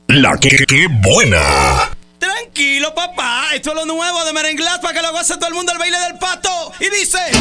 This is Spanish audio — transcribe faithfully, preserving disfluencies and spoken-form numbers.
La que, que buena. Tranquilo, papá. Esto es lo nuevo de Merenglás para que lo goce todo el mundo el baile del pato. Y dice...